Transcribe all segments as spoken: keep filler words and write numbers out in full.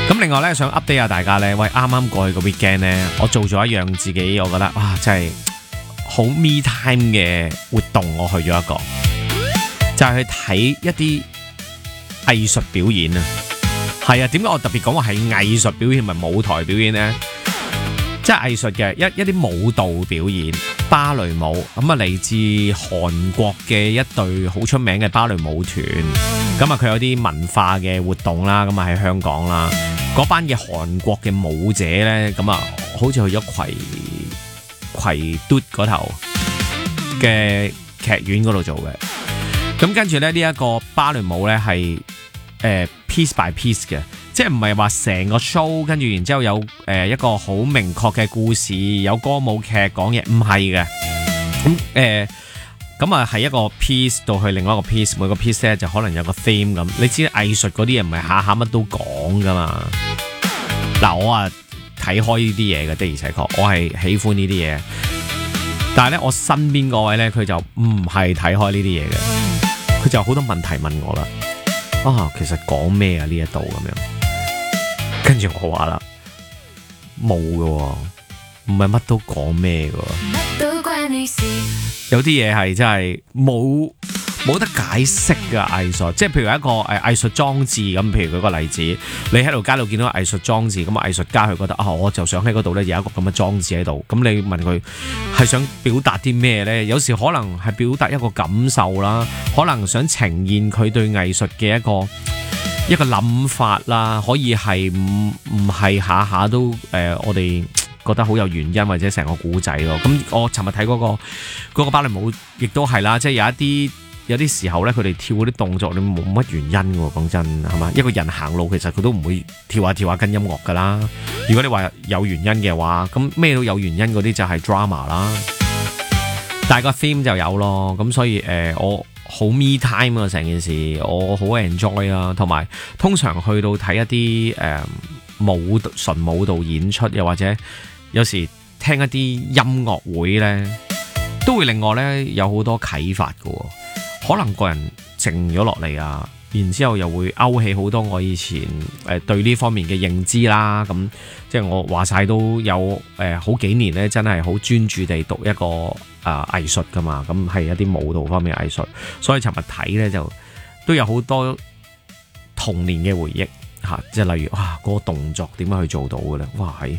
咁另外咧，想 update 下大家咧，喂，啱啱過去個 weekend 咧，我做咗一樣自己我覺得哇，真係好 me time 嘅活動，我去咗一個，就係去睇一啲藝術表演啊。係啊，點解我特別講話係藝術表演唔係舞台表演呢？即係藝術嘅一一啲舞蹈表演，芭蕾舞咁啊，嚟自韓國嘅一隊好出名嘅芭蕾舞團。咁啊，佢有啲文化嘅活動啦，咁啊喺香港啦。嗰班嘅韓國嘅舞者呢，咁啊，好似去咗葵葵嘟嗰頭嘅劇院嗰度做嘅。咁跟住咧，呢、這、一個芭蕾舞呢，係誒、呃、piece by piece 嘅。即係唔係話成個 show 跟住然之後有誒、呃、一個好明確嘅故事，有歌舞劇講嘢，唔係嘅。咁誒咁啊係一個 piece 到去另外一個 piece， 每個 piece 咧就可能有個 theme 咁。你知藝術嗰啲嘢唔係下下乜都講噶嘛。嗱，我啊睇開呢啲嘢嘅，的而且確我係喜歡呢啲嘢。但係咧，我身邊嗰位咧佢就唔係睇開呢啲嘢嘅，佢就好多問題問我啦。啊，其實講咩啊呢一度咁樣？跟住我話啦，冇嘅，唔係乜都講咩嘅，有啲嘢係真係冇冇得解釋嘅藝術，即係譬如一個誒藝術裝置咁，譬如舉個例子，你喺度街度見到藝術裝置，咁啊藝術家佢覺得啊，我就想喺嗰度咧有一個咁嘅裝置喺度，咁你問佢係想表達啲咩咧？有時可能係表達一個感受啦，可能想呈現佢對藝術嘅一個。一個諗法啦，可以係唔唔係下下都誒、呃，我哋覺得好有原因或者成個故仔咯。咁我尋日睇嗰個嗰、嗰個芭蕾舞，亦都係啦，即係有一啲有啲時候咧，佢哋跳嗰啲動作你冇乜原因喎。講真係嘛，一個人行路其實佢都唔會跳下跳下跟音樂噶啦。如果你話有原因嘅話，咁咩都有原因嗰啲就係 drama 啦。但係個 theme 就有咯，咁所以誒、呃、我。好 me time 啊！成件事我好 enjoy 啊，同埋通常去到睇一啲誒、呃、舞純舞蹈演出，又或者有時聽一啲音樂會呢，都會令我呢有好多啟發㗎喎。可能個人靜咗落嚟啊，然之後又會勾起好多我以前誒、呃、對呢方面嘅認知啦。咁即係我話晒都有誒、呃、好幾年呢，真係好專注地讀一個。啊、呃、藝術噶嘛，咁係一啲舞蹈方面嘅藝術，所以尋日睇咧就都有好多童年嘅回憶嚇，即、啊、係例如哇嗰、那個動作點樣去做到嘅咧？哇係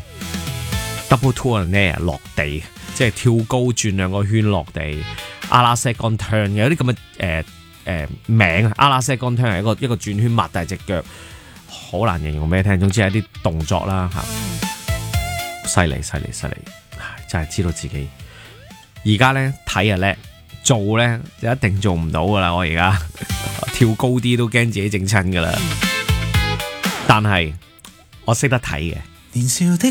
double turn 咧落地，即係跳高轉兩個圈落地，阿拉西干 turn 有啲咁嘅誒誒名，阿拉西干 turn 係一個一個轉圈擘大隻腳，好難形容俾你聽。總之係一啲動作啦嚇，犀利犀利犀利，真係知道自己。而家咧睇啊叻，做咧就一定做唔到噶啦！我而家跳高啲都驚自己整親噶啦，但係我識得睇嘅。